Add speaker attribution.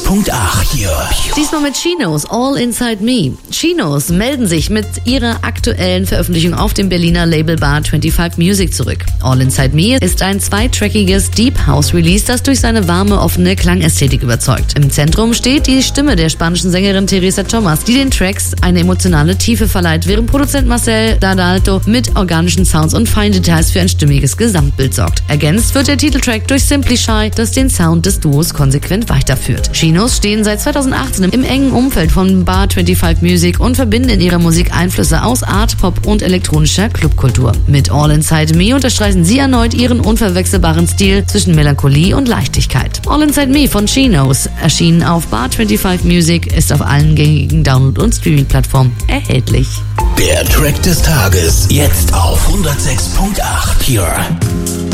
Speaker 1: hier.
Speaker 2: Diesmal mit Chinos, All Inside Me. Chinos melden sich mit ihrer aktuellen Veröffentlichung auf dem Berliner Label Bar 25 Music zurück. All Inside Me ist ein zweitrackiges Deep House Release, das durch seine warme, offene Klangästhetik überzeugt. Im Zentrum steht die Stimme der spanischen Sängerin Teresa Thomas, die den Tracks eine emotionale Tiefe verleiht, während Produzent Marcel D'Adalto mit organischen Sounds und Feindetails für ein stimmiges Gesamtbild sorgt. Ergänzt wird der Titeltrack durch Simply Shy, das den Sound des Duos konsequent weiterführt. Chinos stehen seit 2018 im engen Umfeld von Bar 25 Music und verbinden in ihrer Musik Einflüsse aus Art, Pop und elektronischer Clubkultur. Mit All Inside Me unterstreichen sie erneut ihren unverwechselbaren Stil zwischen Melancholie und Leichtigkeit. All Inside Me von Chinos, erschienen auf Bar 25 Music, ist auf allen gängigen Download- und Streaming-Plattformen erhältlich.
Speaker 1: Der Track des Tages, jetzt auf 106.8 Pure.